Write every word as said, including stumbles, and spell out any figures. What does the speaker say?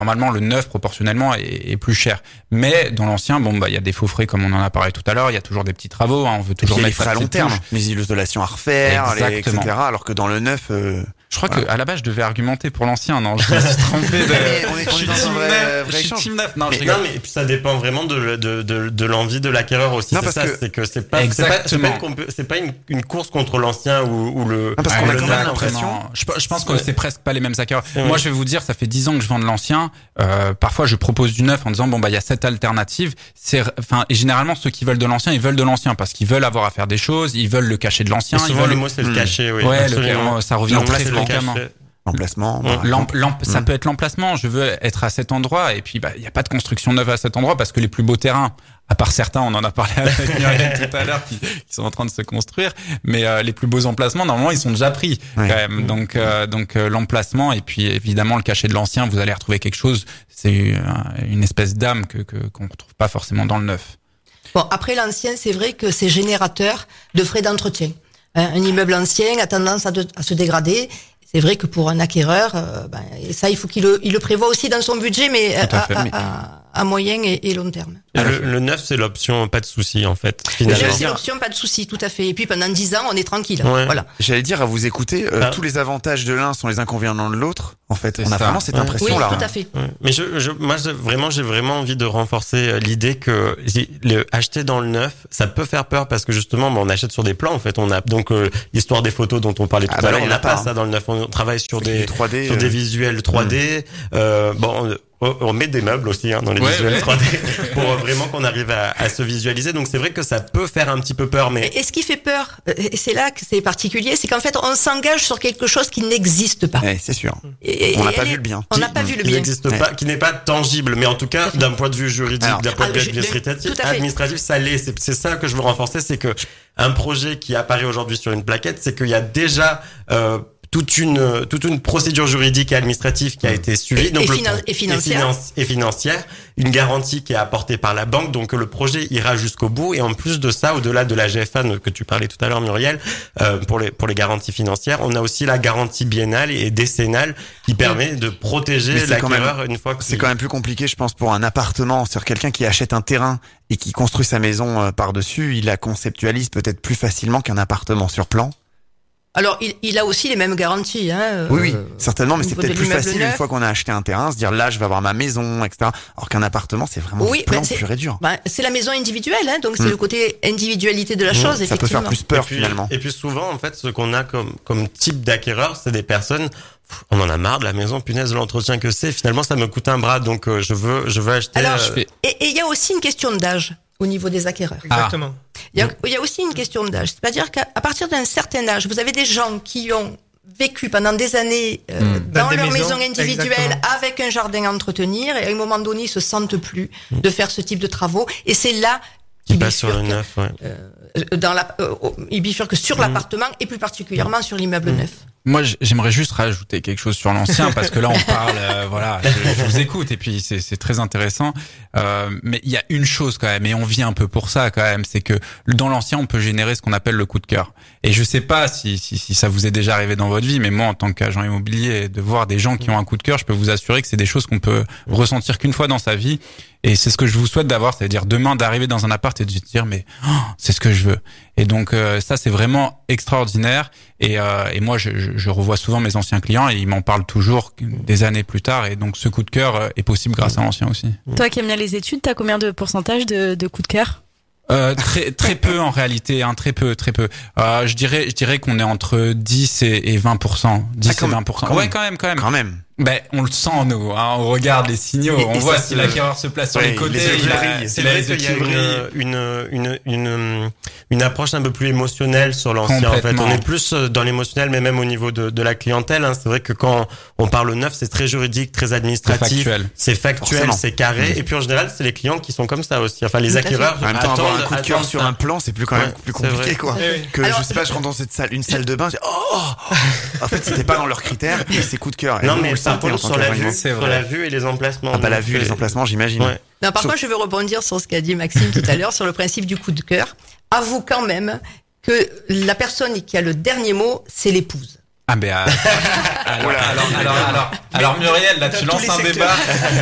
normalement, le neuf, proportionnellement, est, est plus cher. Mais dans l'ancien, bon, bah, il y a des faux frais, comme on en a parlé tout à l'heure. Il y a toujours des petits travaux. Hein, on veut toujours mettre mettre ça à long terme. Les isolations à refaire, les, et cetera. Alors que dans le neuf, euh, je crois voilà. qu'à la base, je devais argumenter pour l'ancien. Non, je me suis trompé de. on est, on est dans un vrai, vrai échange. Non, mais, non, mais et puis ça dépend vraiment de, de, de, de l'envie de l'acquéreur aussi. Non, c'est ça, que... c'est que c'est pas, c'est pas, c'est pas, une, c'est pas une, une course contre l'ancien ou, ou le. Non, parce qu'on a quand même l'impression. Je, je pense que c'est presque pas les mêmes acquéreurs. Moi, je vais vous dire, ça fait dix ans que je vends de l'ancien. Euh, parfois, je propose du neuf en disant bon bah il y a cette alternative. C'est, enfin, et généralement ceux qui veulent de l'ancien, ils veulent de l'ancien parce qu'ils veulent avoir à faire des choses, ils veulent le cachet de l'ancien. Et souvent, ils veulent le mot c'est le cachet, oui. Ouais, le, ça revient très fréquemment. L'emplacement. Bah, L'emp- l'emp- ça peut être l'emplacement. Je veux être à cet endroit et puis bah il y a pas de construction neuve à cet endroit parce que les plus beaux terrains, à part certains, on en a parlé avec Muriel tout à l'heure, qui, qui sont en train de se construire, mais euh, les plus beaux emplacements normalement ils sont déjà pris ouais. quand même. Donc euh, donc euh, l'emplacement et puis évidemment le cachet de l'ancien, vous allez retrouver quelque chose. C'est une espèce d'âme que, que qu'on retrouve pas forcément dans le neuf. Bon, après l'ancien, c'est vrai que c'est générateur de frais d'entretien. Un immeuble ancien a tendance à, de, à se dégrader. C'est vrai que pour un acquéreur, euh, ben, et ça, il faut qu'il le, il le prévoit aussi dans son budget, mais à, à, à, à moyen et, et long terme. Le, le neuf, c'est l'option pas de souci, en fait. Finalement. C'est l'option pas de souci, tout à fait. Et puis pendant dix ans, on est tranquille. Ouais. Voilà. J'allais dire, à vous écouter, euh, ah. tous les avantages de l'un sont les inconvénients de l'autre. En fait, c'est on a ça. vraiment cette ouais. impression-là. Oui, tout à fait. Ouais. Mais je, je, moi, je, vraiment, j'ai vraiment envie de renforcer l'idée que le acheter dans le neuf, ça peut faire peur parce que justement, bon, on achète sur des plans. En fait, on a donc euh, l'histoire des photos dont on parlait tout ah, à bah l'heure. On n'a pas, pas hein. ça dans le neuf. On travaille sur des trois D, sur euh... des visuels trois D. Mmh. Euh, bon. On met des meubles aussi hein, dans les ouais, visuels ouais. trois D pour vraiment qu'on arrive à, à se visualiser. Donc c'est vrai que ça peut faire un petit peu peur. Mais et ce qui fait peur, et c'est là que c'est particulier, c'est qu'en fait on s'engage sur quelque chose qui n'existe pas. Ouais, c'est sûr. Et, on n'a pas vu le bien. On n'a pas vu le bien. Qui n'existe ouais. pas, qui n'est pas tangible. Mais en tout cas, d'un point de vue juridique, alors, d'un point de vue administratif, administratif, ça l'est. C'est, c'est ça que je veux renforcer, c'est que un projet qui apparaît aujourd'hui sur une plaquette, c'est qu'il y a déjà euh, toute une toute une procédure juridique et administrative qui a été suivie et, donc et, le, finan- et financière et, finance, et financière, une garantie qui est apportée par la banque, donc le projet ira jusqu'au bout. Et en plus de ça, au-delà de la G F A que tu parlais tout à l'heure, Muriel, euh, pour les pour les garanties financières, on a aussi la garantie biennale et décennale qui permet de protéger l'acquéreur une fois que c'est quand même plus compliqué, je pense, pour un appartement, sur quelqu'un qui achète un terrain et qui construit sa maison euh, par dessus, il la conceptualise peut-être plus facilement qu'un appartement sur plan. Alors, il, il a aussi les mêmes garanties. Hein, oui, oui, certainement, mais c'est peut-être plus facile neuf. Une fois qu'on a acheté un terrain, se dire là, je vais avoir ma maison, et cetera. Alors qu'un appartement, c'est vraiment oui, plan ben pur et dur. Ben, c'est la maison individuelle, hein, donc c'est mmh. le côté individualité de la mmh. chose. Ça effectivement. peut faire plus peur et puis, finalement. Et puis souvent, en fait, ce qu'on a comme comme type d'acquéreur, c'est des personnes. On en a marre de la maison, punaise, l'entretien que c'est. Finalement, ça me coûte un bras, donc euh, je veux, je veux acheter. Alors, euh... je fais... et il y a aussi une question d'âge au niveau des acquéreurs. Exactement. Il y a, il y a aussi une question d'âge. C'est-à-dire qu'à partir d'un certain âge, vous avez des gens qui ont vécu pendant des années euh, mmh. dans, dans leur maison individuelle exactement. Avec un jardin à entretenir et à un moment donné, ils se sentent plus mmh. de faire ce type de travaux. Et c'est là qui passe sur le neuf, ouais. Euh, dans la, euh, il bifurque sur mmh. l'appartement et plus particulièrement sur l'immeuble mmh. neuf. Moi, j'aimerais juste rajouter quelque chose sur l'ancien parce que là, on parle, euh, voilà, je, je vous écoute et puis c'est, c'est très intéressant. Euh, mais il y a une chose quand même, et on vit un peu pour ça quand même, c'est que dans l'ancien, on peut générer ce qu'on appelle le coup de cœur. Et je sais pas si, si, si ça vous est déjà arrivé dans votre vie, mais moi, en tant qu'agent immobilier, de voir des gens qui ont un coup de cœur, je peux vous assurer que c'est des choses qu'on peut ressentir qu'une fois dans sa vie. Et c'est ce que je vous souhaite d'avoir, c'est-à-dire demain d'arriver dans un appart et de se dire mais oh, c'est ce que je veux. Et donc euh, ça c'est vraiment extraordinaire. Et, euh, et moi je, je revois souvent mes anciens clients et ils m'en parlent toujours des années plus tard. Et donc ce coup de cœur est possible grâce à l'ancien aussi. Toi qui aimes bien les études, t'as combien de pourcentage de, de coup de cœur? Euh, très très peu en réalité, hein, très peu, très peu. Euh, je dirais, je dirais qu'on est entre dix et vingt pour cent, dix ah, et vingt pour cent. Ouais, quand même, quand même. Quand même. Ben, on le sent, nous, hein, on regarde les signaux, et, on et voit si l'acquéreur se place sur ouais, les côtés, il a, c'est vrai qu'il y a une, une, une, une, une approche un peu plus émotionnelle sur l'ancien, en fait. On est plus dans l'émotionnel, mais même au niveau de, de la clientèle, hein. C'est vrai que quand on parle neuf, c'est très juridique, très administratif. C'est factuel. C'est factuel, Forcément. C'est carré. Mmh. Et puis, en général, c'est les clients qui sont comme ça aussi. Enfin, les acquéreurs. En même temps, avoir un coup de cœur sur un plan, c'est plus quand même ouais, plus compliqué, quoi. Oui. Que, Alors, je sais pas, je rentre dans cette salle, une salle de bain, je dis, oh! En fait, c'était pas dans leurs critères, et c'est coup de cœur. Non, mais par contre, sur la vue, sur la vue et les emplacements. Ah bah la vue et les emplacements, j'imagine. Ouais. Non, par contre, je veux rebondir sur ce qu'a dit Maxime tout à l'heure sur le principe du coup de cœur. Avoue quand même que la personne qui a le dernier mot, c'est l'épouse. Ah ben euh, alors, alors, alors, alors, Alors Muriel, là, tu lances un débat.